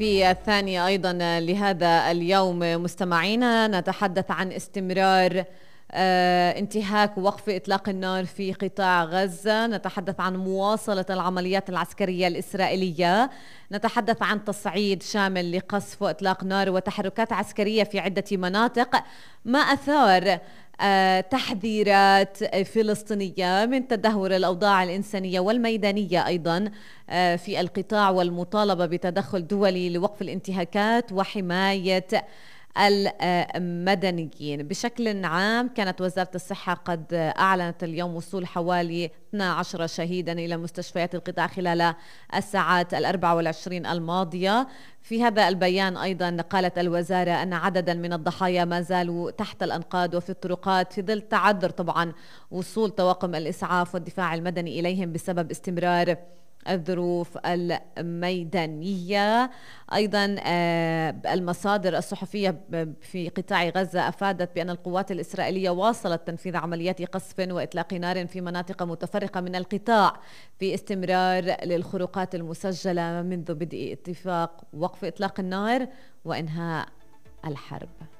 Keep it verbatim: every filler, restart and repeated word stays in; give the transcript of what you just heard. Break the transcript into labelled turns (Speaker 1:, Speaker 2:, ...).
Speaker 1: في الثانية أيضا لهذا اليوم مستمعينا نتحدث عن استمرار آه انتهاك ووقف إطلاق النار في قطاع غزة. نتحدث عن مواصلة العمليات العسكرية الإسرائيلية. نتحدث عن تصعيد شامل لقصف وإطلاق نار وتحركات عسكرية في عدة مناطق، ما أثار آه تحذيرات فلسطينية من تدهور الأوضاع الإنسانية والميدانية أيضا آه في القطاع، والمطالبة بتدخل دولي لوقف الانتهاكات وحماية المدنيين. بشكل عام كانت وزارة الصحة قد أعلنت اليوم وصول حوالي اثني عشر شهيدا إلى مستشفيات القطاع خلال الساعات الأربع والعشرين الماضية. في هذا البيان أيضا قالت الوزارة أن عددا من الضحايا ما زالوا تحت الأنقاض وفي الطرقات في ظل تعذر طبعا وصول طواقم الإسعاف والدفاع المدني إليهم بسبب استمرار الظروف الميدانية. أيضا المصادر الصحفية في قطاع غزة أفادت بأن القوات الإسرائيلية واصلت تنفيذ عمليات قصف وإطلاق نار في مناطق متفرقة من القطاع في استمرار للخروقات المسجلة منذ بدء اتفاق وقف إطلاق النار وإنهاء الحرب.